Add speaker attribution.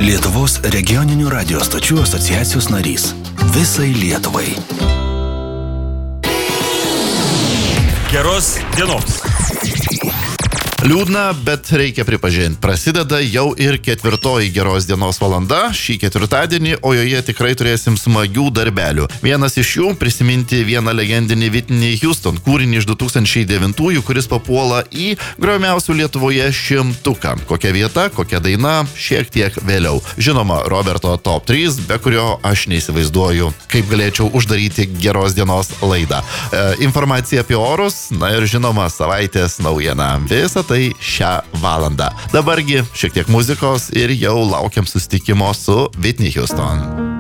Speaker 1: Lietuvos regioninių radio stočių asociacijos narys. Visai Lietuvai.
Speaker 2: Geros dienos.
Speaker 3: Liūdna, bet reikia pripažinti. Prasideda jau ir 4 geros dienos valanda šį ketvirtadienį, o joje tikrai turėsim smagių darbelių. Vienas iš jų prisiminti vieną legendinį Whitney Houston kūrinį iš 2009, kuris papuola į gromiausių Lietuvoje 100. Kokia vieta, kokia daina, šiek tiek vėliau. Žinoma, Roberto top 3, be kurio aš neįsivaizduoju, kaip galėčiau uždaryti geros dienos laidą. Informacija apie orus, na ir žinoma, savaitės naujiena. Visą tai šią valandą. Dabargi šiek tiek muzikos ir jau laukiam susitikimo su Whitney Houston.